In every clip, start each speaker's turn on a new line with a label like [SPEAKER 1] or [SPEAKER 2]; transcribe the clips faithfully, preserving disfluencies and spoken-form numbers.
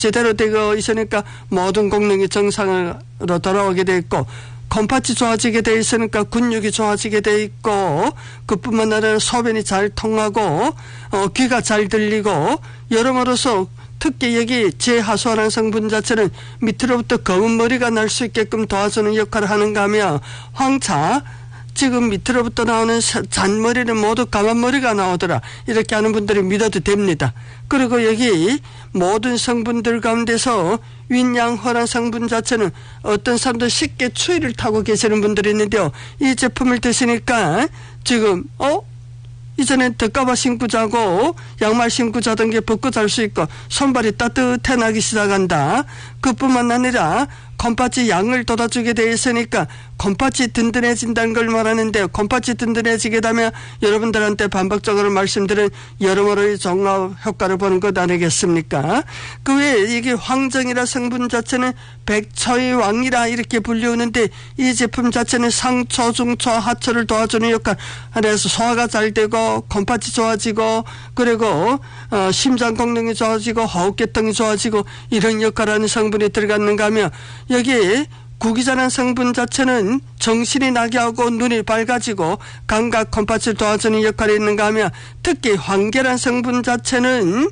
[SPEAKER 1] 제대로 되고 있으니까 모든功能이 정상으로 돌아오게 돼 있고 콩팥이 좋아지게 돼 있으니까 근육이 좋아지게 돼 있고 그뿐만 아니라 소변이 잘 통하고 어, 귀가 잘 들리고 여러모로서 특히 여기 제하수라는 성분 자체는 밑으로부터 검은 머리가 날 수 있게끔 도와주는 역할을 하는가 하며 황차 지금 밑으로부터 나오는 잔머리는 모두 까만 머리가 나오더라. 이렇게 하는 분들이 믿어도 됩니다. 그리고 여기 모든 성분들 가운데서 윈양허란 성분 자체는 어떤 사람들 쉽게 추위를 타고 계시는 분들이 있는데요. 이 제품을 드시니까 지금 어? 이전엔 덧가바 신고 자고 양말 신고 자던 게 벗고 잘 수 있고 손발이 따뜻해 나기 시작한다. 그뿐만 아니라 콩팥이 양을 돋아주게 되어 있으니까 콩팥이 든든해진다는 걸 말하는데요. 콩팥이 든든해지게 되면 여러분들한테 반복적으로 말씀드린 여러모로의 종합 효과를 보는 것 아니겠습니까? 그 외에 이게 황정이라 성분 자체는 백초의 왕이라 이렇게 불리우는데 이 제품 자체는 상초, 중초, 하초를 도와주는 역할. 그래서 소화가 잘 되고 콩팥이 좋아지고 그리고 어, 심장功能이 좋아지고 호흡계통이 좋아지고 이런 역할을 하는 성분이 들어갔는가 하면 여기에 구기자란 성분 자체는 정신이 나게 하고 눈이 밝아지고 감각 콩팥을 도와주는 역할이 있는가 하면 특히 황계란 성분 자체는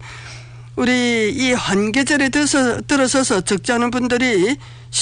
[SPEAKER 1] 우리 이 환계절에 들어서, 들어서서 적지 않은 분들이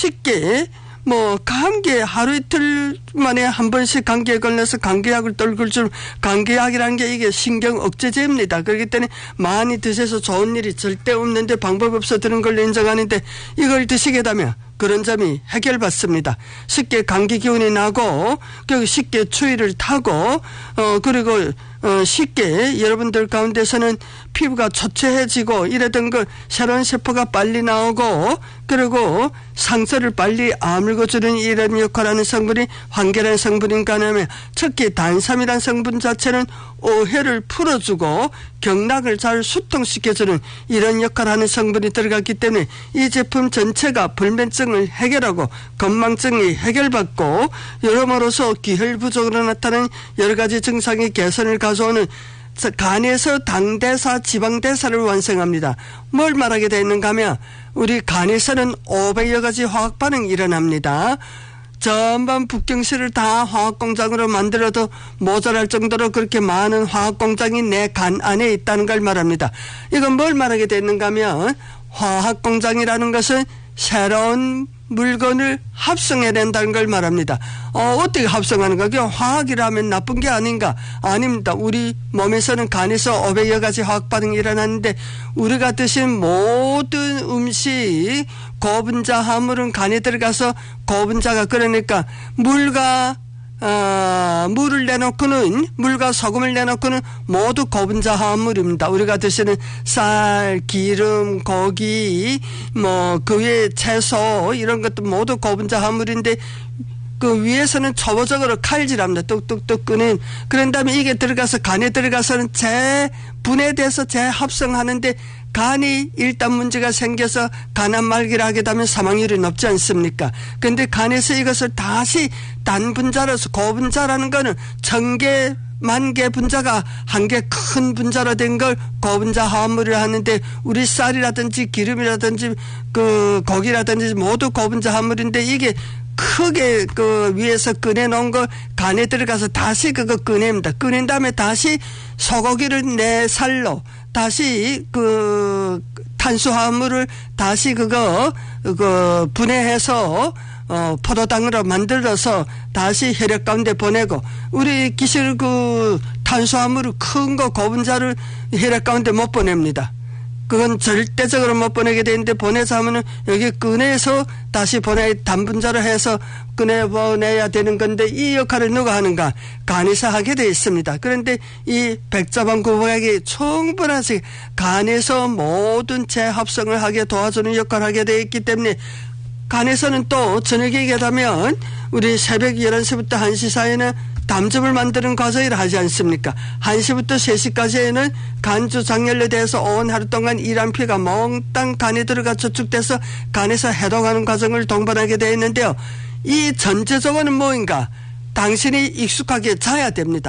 [SPEAKER 1] 쉽게 뭐 감기 하루 이틀 만에 한 번씩 감기에 걸려서 감기약을 떨굴 줄 감기약이라는 게 이게 신경 억제제입니다. 그렇기 때문에 많이 드셔서 좋은 일이 절대 없는데 방법 없어 드는 걸 인정하는데 이걸 드시게 되면 그런 점이 해결받습니다. 쉽게 감기 기운이 나고 그리고 쉽게 추위를 타고 어 그리고 어 쉽게 여러분들 가운데서는 피부가 초췌해지고 이러던 걸 새로운 세포가 빨리 나오고 그리고 상처를 빨리 아물고주는 이런 역할을 하는 성분이 황계라는 성분인가 하면 특히 단삼이라는 성분 자체는 오해를 풀어주고 경락을 잘 수통시켜주는 이런 역할을 하는 성분이 들어갔기 때문에 이 제품 전체가 불면증을 해결하고 건망증이 해결받고 여러모로서 기혈부족으로 나타나는 여러 가지 증상의 개선을 가져오는 간에서 당대사, 지방대사를 완성합니다. 뭘 말하게 되어 있는가 하면 우리 간에서는 오백여 가지 화학 반응이 일어납니다. 전반 북경시를 다 화학공장으로 만들어도 모자랄 정도로 그렇게 많은 화학공장이 내 간 안에 있다는 걸 말합니다. 이건 뭘 말하게 되는가 하면 화학공장이라는 것은 새로운 물건을 합성해낸다는 걸 말합니다. 어, 어떻게 합성하는가? 그냥 화학이라면 나쁜 게 아닌가? 아닙니다. 우리 몸에서는 간에서 오백여 가지 화학 반응이 일어나는데 우리가 드신 모든 음식 고분자 화물은 간에 들어가서 고분자가 그러니까 물과 어, 물을 내놓고는 물과 소금을 내놓고는 모두 고분자 화합물입니다. 우리가 드시는 쌀, 기름, 고기, 뭐 그 외에 채소 이런 것도 모두 고분자 화합물인데 그 위에서는 초보적으로 칼질합니다. 뚝뚝뚝 끄는. 그런 다음에 이게 들어가서 간에 들어가서는 재분해돼서 재합성하는데 간이 일단 문제가 생겨서 간암 말기를 하게 되면 사망률이 높지 않습니까? 그런데 간에서 이것을 다시 단분자로서 고분자라는 거는 천개 만개 분자가 한 개 큰 분자로 된 걸 고분자 화합물을 하는데 우리 쌀이라든지 기름이라든지 그 고기라든지 모두 고분자 화합물인데 이게 크게 그 위에서 꺼내놓은 거 간에 들어가서 다시 그거 꺼냅니다. 꺼낸 다음에 다시 소고기를 내 살로 다시 그 탄수화물을 다시 그거 그 분해해서 어 포도당으로 만들어서 다시 혈액 가운데 보내고 우리 기실 그 탄수화물을 큰 거 고분자를 혈액 가운데 못 보냅니다. 그건 절대적으로 못 보내게 되는데 보내서 하면은 여기 꺼내서 다시 보내 단분자로 해서 꺼내보내야 되는 건데 이 역할을 누가 하는가? 간에서 하게 되어 있습니다. 그런데 이 백자방 구보약이 충분하게 간에서 모든 재합성을 하게 도와주는 역할을 하게 되어 있기 때문에 간에서는 또 저녁에 가면 우리 새벽 열한 시부터 한 시 사이에는 담즙을 만드는 과정을 하지 않습니까? 한 시부터 세 시까지에는 간주 장열에 대해서 온 하루 동안 일한 피가 몽땅 간에 들어가 저축돼서 간에서 해동하는 과정을 동반하게 되어 있는데요. 이 전제조건은 뭐인가? 당신이 익숙하게 자야 됩니다.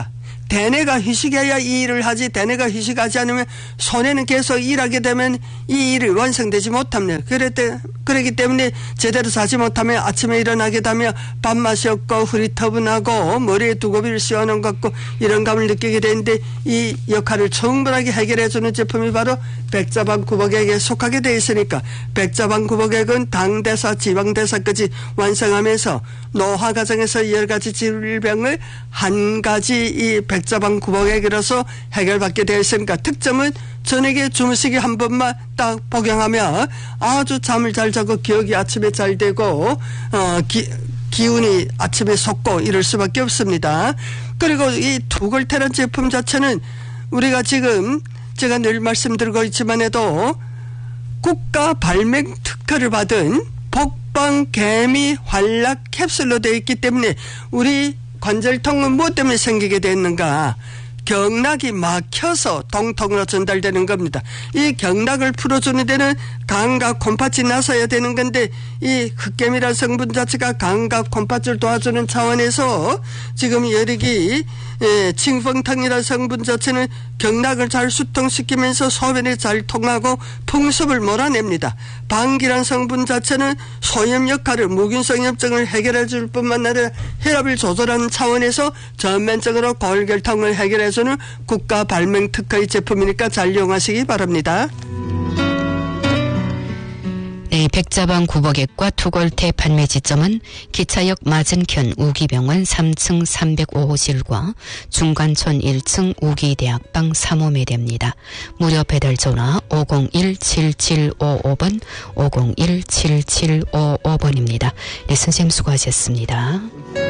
[SPEAKER 1] 대뇌가 휴식해야 이 일을 하지, 대뇌가 휴식하지 않으면 손에는 계속 일하게 되면 이 일이 완성되지 못합니다. 그랬대, 그렇기 때문에 제대로 자지 못하면 아침에 일어나게 되면 밥맛이 없고 흐릿터분하고 머리에 두꺼비를 씌워놓은 것 같고 이런 감을 느끼게 되는데, 이 역할을 충분하게 해결해주는 제품이 바로 백자방구복액에 속하게 되어 있으니까, 백자방구복액은 당대사, 지방대사까지 완성하면서 노화 과정에서 여러 가지 질병을 한 가지 이 백자방구복액으로서 해결받게 되어 있으니까, 특점은 저녁에 주무시기 한 번만 딱 복용하면 아주 잠을 잘 자고 기억이 아침에 잘 되고 어, 기, 기운이 아침에 솟고 이럴 수밖에 없습니다. 그리고 이 투골테란 제품 자체는 우리가 지금 제가 늘 말씀드리고 있지만 해도 국가 발명 특허를 받은 복방 개미 활락 캡슐로 되어 있기 때문에 우리 관절통은 무엇 때문에 생기게 됐는가? 경락이 막혀서 동통으로 전달되는 겁니다. 이 경락을 풀어주는 데는 간과 콩팥이 나서야 되는 건데, 이 흑개미란 성분 자체가 간과 콩팥을 도와주는 차원에서 지금 여력이 예, 칭펑탕이라는 성분 자체는 경락을 잘 수통시키면서 소변이 잘 통하고 풍습을 몰아냅니다. 방기란 성분 자체는 소염 역할을, 무균성 염증을 해결해 줄 뿐만 아니라 혈압을 조절하는 차원에서 전면적으로 골결통을 해결해주는 국가 발명 특허의 제품이니까 잘 이용하시기 바랍니다.
[SPEAKER 2] 네, 백자방 구복액과 투골테 판매 지점은 기차역 맞은편 우기병원 삼 층 삼백오 호실과 중관촌 일 층 우기대학방 삼 호에 됩니다. 무료 배달 전화 오공일 칠칠오오 번 오공일 칠칠오오 번입니다. 네, 선생님 수고하셨습니다.